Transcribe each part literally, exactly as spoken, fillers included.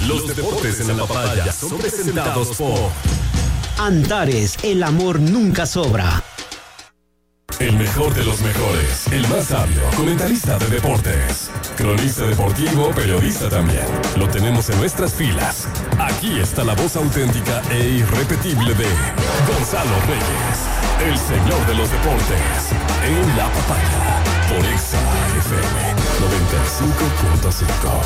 Los deportes en la papaya son presentados por Antares, el amor nunca sobra. el mejor de los mejores, el más sabio, comentarista de deportes, cronista deportivo, periodista también. Lo tenemos en nuestras filas. Aquí está la voz auténtica e irrepetible de Gonzalo Reyes, el señor de los deportes, en la papaya, por Exa F M noventa y cinco punto cinco.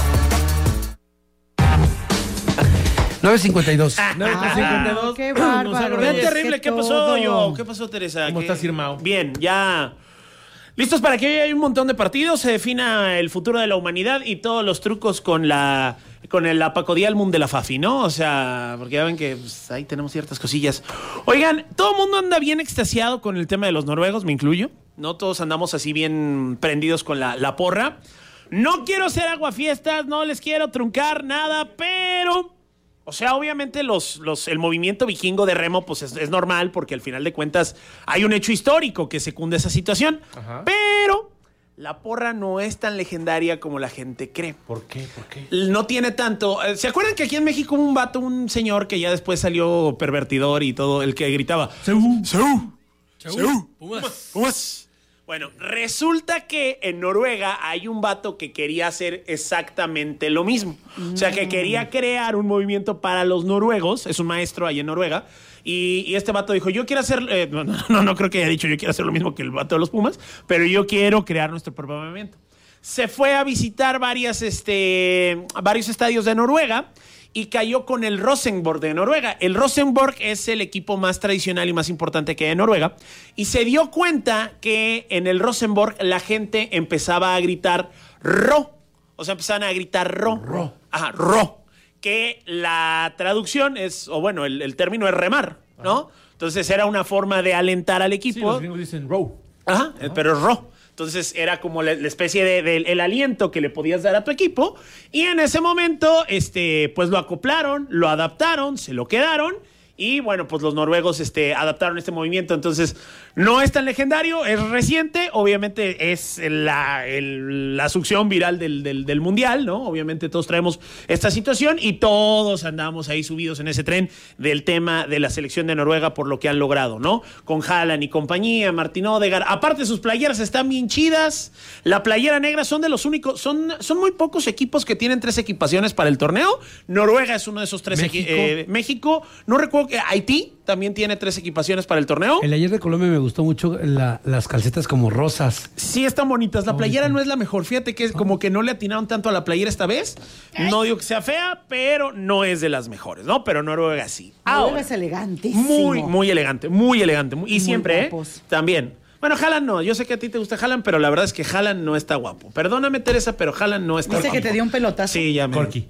nueve cincuenta y dos. nueve cincuenta y dos. Qué bárbaro. Vean Es terrible. que ¿Qué pasó, todo. yo? ¿Qué pasó, Teresa? ¿Cómo ¿Qué- estás, Irmao? Bien, ya. ¿Listos para que hoy hay un montón de partidos? Se defina el futuro de la humanidad y todos los trucos con la con el apacodialmum de la Fafi, ¿no? O sea, porque ya ven que pues, ahí tenemos ciertas cosillas. Oigan, todo el mundo anda bien extasiado con el tema de los noruegos, me incluyo. No todos andamos así bien prendidos con la, la porra. No quiero hacer aguafiestas, no les quiero truncar nada, pero... O sea, obviamente los, los, el movimiento vikingo de remo pues es, es normal porque al final de cuentas hay un hecho histórico que secunda esa situación. Ajá. Pero la porra no es tan legendaria como la gente cree. ¿Por qué? ¿Por qué? No tiene tanto... ¿Se acuerdan que aquí en México hubo un vato, un señor que ya después salió pervertidor y todo, el que gritaba... ¡Seú! ¡Seú! ¡Seú! ¡Pumas! ¡Pumas! Bueno, resulta que en Noruega hay un vato que quería hacer exactamente lo mismo. O sea, que quería crear un movimiento para los noruegos. Es un maestro ahí en Noruega. Y, y este vato dijo, yo quiero hacer... eh, no, no, no, no creo que haya dicho yo quiero hacer lo mismo que el vato de los Pumas, pero yo quiero crear nuestro propio movimiento. Se fue a visitar varias, este, varios estadios de Noruega y cayó con el Rosenborg de Noruega. El Rosenborg es el equipo más tradicional y más importante que hay en Noruega. Y se dio cuenta que en el Rosenborg la gente empezaba a gritar ro. O sea, empezaban a gritar ro. Ro. Ajá, ro. Que la traducción es, o bueno, el, el término es remar, ¿no? Entonces era una forma de alentar al Sí, equipo. los gringos dicen row. Ajá, Ajá. pero es ro. Entonces era como la, la especie de, de el aliento que le podías dar a tu equipo. Y en ese momento, este, pues lo acoplaron, lo adaptaron, se lo quedaron. Y bueno, pues los noruegos este, adaptaron este movimiento. Entonces, no es tan legendario, es reciente. Obviamente es la, el, la succión viral del, del, del mundial, ¿no? Obviamente todos traemos esta situación y todos andamos ahí subidos en ese tren del tema de la selección de Noruega por lo que han logrado, ¿no? Con Haaland y compañía, Martin Odegaard. Aparte, sus playeras están bien chidas. La playera negra son de los únicos, son, son muy pocos equipos que tienen tres equipaciones para el torneo. Noruega es uno de esos tres. México. Eh, México, no recuerdo que Haití también tiene tres equipaciones para el torneo. El ayer de Colombia me gustó mucho la- las calcetas como rosas. Sí, están bonitas. La playera no es la mejor. Fíjate que es como que no le atinaron tanto a la playera esta vez. No digo que sea fea, pero no es de las mejores, ¿no? Pero Noruega sí. Noruega Ahora, es elegantísimo. muy, muy elegante, muy elegante. Y Muy siempre, guapos. ¿eh? También. Bueno, Haaland no. Yo sé que a ti te gusta Haaland, pero la verdad es que Haaland no está guapo. Perdóname, Teresa, pero Haaland no está ¿Viste guapo. que te dio un pelotazo? Sí, ya me... Corky.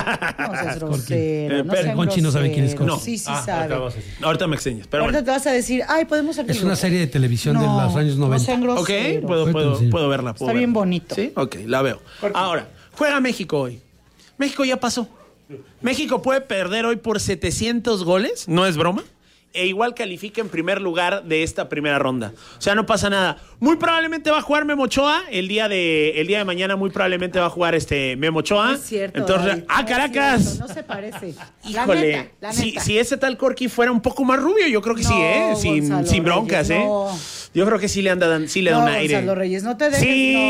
No seas grosero. Eh, No pero sean Conchi no sabe quién es groseros. Conchi. Sí, sí Ah, sabe. ahorita vas a decir. Ahorita me enseñas, pero Ahorita bueno. te vas a decir, ay, podemos ser Es una amigos. serie de televisión de No, los años noventa. No sean Ok, groseros. puedo, Ahorita puedo, enseño. puedo verla. puedo Está bien verla. bonito. Sí, ok, la veo. Ahora, juega México hoy. México ya pasó. México puede perder hoy por setecientos goles, no es broma. E igual califica en primer lugar de esta primera ronda. O sea, no pasa nada. Muy probablemente va a jugar Memo Ochoa. El día de, el día de mañana muy probablemente va a jugar este Memo Ochoa. No es cierto. Entonces, David, ¡ah, no es Caracas! cierto, no se parece. La Híjole, neta, la si, neta. si ese tal Corky fuera un poco más rubio, yo creo que sí, No, ¿eh? Sin, Gonzalo sin broncas, Reyes, ¿eh? no. Yo creo que sí le anda dan- sí le da No, un aire. Gonzalo Reyes, no te dejes.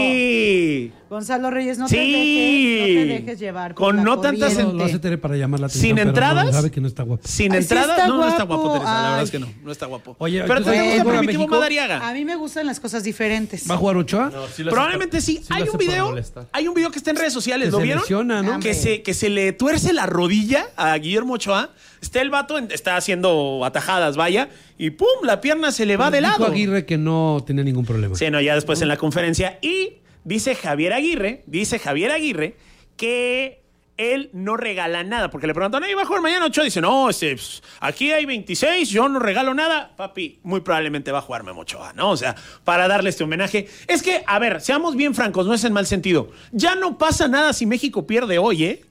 Sí. No. Gonzalo Reyes, no Sí. te dejes, no te dejes llevar. por Con la no tantas corriente. Lo hace Tere para llamar la atención. ¿Sin pero entradas? No, sabe que no está guapo. Sin Ay, sí entrada, está no, no está guapo. guapo, Teresa. La verdad Ay. es que no, no está guapo. Oye, pero entonces, te gusta ¿juega Primitivo México? Madariaga. A mí me gustan las cosas diferentes. ¿Va a jugar Ochoa? Probablemente sí. Hay un video, hay un video que está en redes sociales, Que ¿lo se vieron? lesiona, ¿no? Que se, que se le tuerce la rodilla a Guillermo Ochoa. Está el vato, en- está haciendo atajadas, vaya, y pum, la pierna se le va de Dijo lado. Aguirre que no tenía ningún problema. Sí, no, ya después en la conferencia. Y dice Javier Aguirre, dice Javier Aguirre que él no regala nada. Porque le preguntan, ¿y va a jugar mañana Ochoa? Dice, no, este, pues, aquí hay veintiséis, yo no regalo nada. Papi, muy probablemente va a jugar Memo Ochoa, ¿no? O sea, para darle este homenaje. Es que, a ver, seamos bien francos, no es en mal sentido. Ya no pasa nada si México pierde hoy, ¿eh?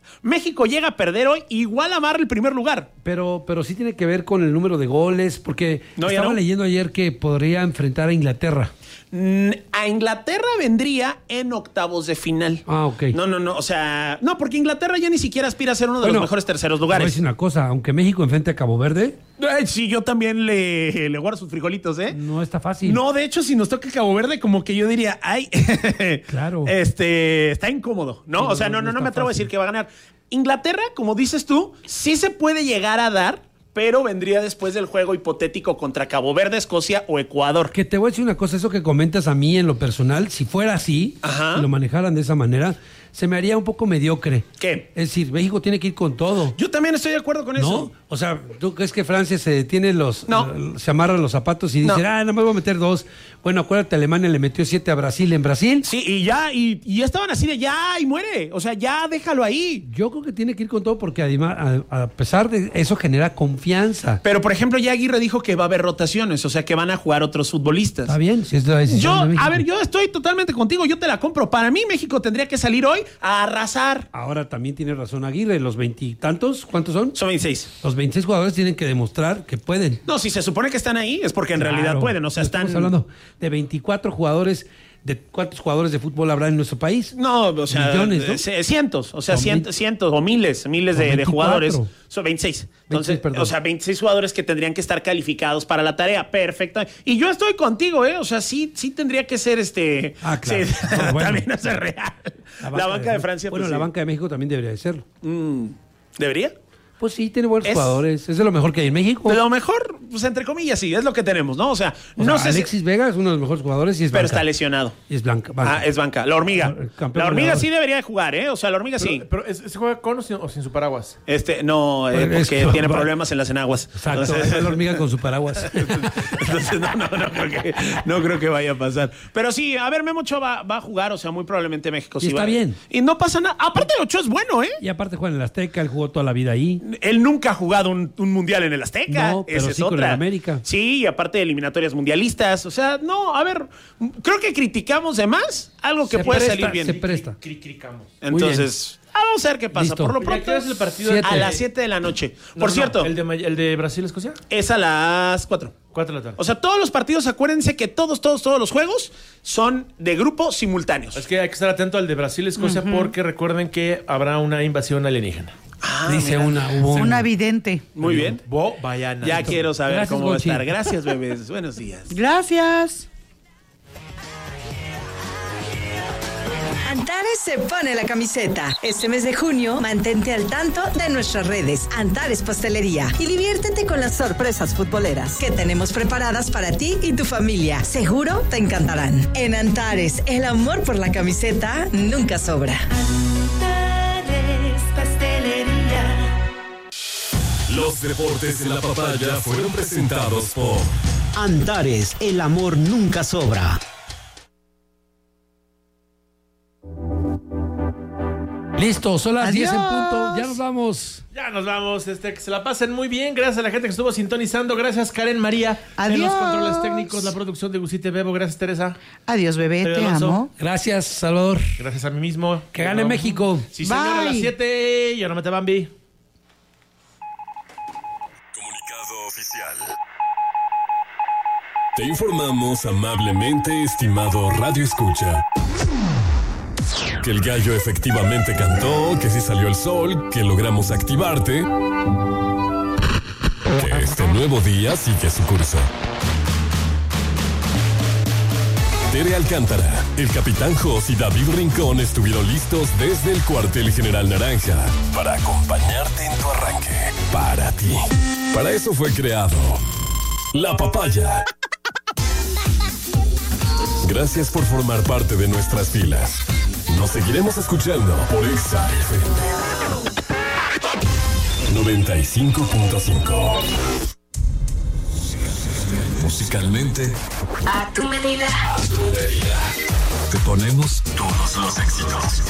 México llega a perder hoy, igual amarra el primer lugar. Pero, pero sí tiene que ver con el número de goles, porque No, ya estaba no. leyendo ayer que podría enfrentar a Inglaterra. Mm, A Inglaterra vendría en octavos de final. Ah, ok. No, no, no, o sea, no, porque Inglaterra ya ni siquiera aspira a ser uno de Bueno, los mejores terceros Te voy a lugares. decir una cosa, aunque México enfrente a Cabo Verde, Ay, sí, yo también le, le guardo sus frijolitos, ¿eh? no está fácil. No, de hecho, si nos toca Cabo Verde, como que yo diría, ay, Claro. este, está incómodo, ¿no? Sí, o sea, no, no, no, no no está me atrevo a fácil. decir que va a ganar. Inglaterra, como dices tú, sí se puede llegar a dar, pero vendría después del juego hipotético contra Cabo Verde, Escocia o Ecuador. Que te voy a decir una cosa, eso que comentas a mí en lo personal, si fuera así, Ajá. si lo manejaran de esa manera, se me haría un poco mediocre. ¿Qué? Es decir, México tiene que ir con todo. Yo también estoy de acuerdo con ¿No? eso. O sea, ¿tú crees que Francia se detiene los, No. se amarra los zapatos y dice, No. ah, no me voy a meter dos? Bueno, acuérdate, Alemania le metió siete a Brasil en Brasil. Sí, y ya, y, y ya estaban así de ya, y muere. O sea, ya déjalo ahí. Yo creo que tiene que ir con todo porque además, a, a pesar de eso, genera confianza. Pero, por ejemplo, ya Aguirre dijo que va a haber rotaciones, o sea, que van a jugar otros futbolistas. Está bien, si es la decisión Yo, de México. a ver, yo estoy totalmente contigo, yo te la compro. Para mí, México tendría que salir hoy a arrasar. Ahora también tiene razón Aguirre, los veintitantos, ¿cuántos son? Son veintiséis. Los veintiséis jugadores tienen que demostrar que pueden. No, si se supone que están ahí, es porque en Claro. realidad pueden. O sea, están. Estamos hablando de veinticuatro jugadores. ¿De cuántos jugadores de fútbol habrá en nuestro país? No, o sea, Millones, ¿no? eh, cientos, o sea, Son cientos, cientos o miles, miles de, Son de veinticuatro. jugadores. Son veintiséis. Entonces, veintiséis, perdón. o sea, veintiséis jugadores que tendrían que estar calificados para la tarea. Perfecto. Y yo estoy contigo, ¿eh? O sea, sí, sí tendría que ser este. Ah, claro. sí, No, bueno. también es real. La banca, de Francia, Bueno, pues, la sí. banca de México también debería de serlo. ¿Debería? Pues sí, tiene buenos Es- jugadores. Es de lo mejor que hay en México. De lo mejor, pues entre comillas, sí, es lo que tenemos, ¿no? O sea, O no sea, sé Alexis si. Vega es uno de los mejores jugadores y es Pero banca. está lesionado. Y es blanca. banca. Ah, es banca. La hormiga. El campeón La hormiga goleador. sí debería de jugar, ¿eh? O sea, la hormiga sí. Pero, pero ¿es- ¿se juega con o sin, o sin su paraguas? Este, no, eh, Pues, porque es- tiene va- problemas en las enaguas. Exacto, Entonces- es la hormiga con su paraguas. Entonces, no, no, no creo que, no creo que vaya a pasar. Pero sí, a ver, Memo Ochoa va, va a jugar, o sea, muy probablemente México Y sí está va. bien. Y no pasa nada. Aparte, Ochoa es bueno, ¿eh? Y aparte juega en el Azteca, él jugó toda la vida ahí. Él nunca ha jugado un, un mundial en el Azteca. No, pero Esa es sí con otra. el América. Sí, y aparte de eliminatorias mundialistas. O sea, no, a ver, creo que criticamos de más algo que Se puede presta, salir bien. se presta. Cricricamos. Entonces, ah, vamos a ver qué pasa. Listo. Por lo Mira, ¿a qué pronto, hora es el partido? Siete. a las siete de la noche. No, Por no, cierto, ¿El de, May- el de Brasil-Escocia? es a las cuatro. Cuatro de la tarde. O sea, todos los partidos, acuérdense que todos, todos, todos los juegos son de grupo simultáneos. Es que hay que estar atento al de Brasil-Escocia porque recuerden que habrá una invasión alienígena. Ah, Dice mira. una, hubo un- Una vidente. Muy bien. Bo Bayana. Ya quiero saber Gracias, cómo va a Gochi. estar. Gracias, bebés. Buenos días. Gracias. Antares se pone la camiseta. Este mes de junio, mantente al tanto de nuestras redes. Antares Pastelería. Y diviértete con las sorpresas futboleras que tenemos preparadas para ti y tu familia. Seguro te encantarán. En Antares, el amor por la camiseta nunca sobra. Antares Pastelería. Los deportes en la papaya fueron presentados por Antares, el amor nunca sobra. Listo, son las diez en Adiós. punto. Ya nos vamos. Ya nos vamos, este, que se la pasen muy bien. Gracias a la gente que estuvo sintonizando. Gracias, Karen María. En los Adiós. controles técnicos, la producción de Gusite Bebo. Gracias, Teresa. Adiós, bebé, Pedro te Alonso. amo. Gracias, Salvador. Gracias a mí mismo. Que gane No. México. Sí, señor, a las Bye. siete. Y ahora mete Bambi. Comunicado Oficial. Te informamos amablemente, estimado Radio Escucha, que el gallo efectivamente cantó, que sí salió el sol, que logramos activarte, que este nuevo día sigue su curso. Tere Alcántara, el Capitán Jos y David Rincón estuvieron listos desde el cuartel General Naranja para acompañarte en tu arranque. Para ti. Para eso fue creado La Papaya. Gracias por formar parte de nuestras filas. Nos seguiremos escuchando por Exa F M noventa y cinco punto cinco. Musicalmente, A tu medida. te ponemos todos los éxitos.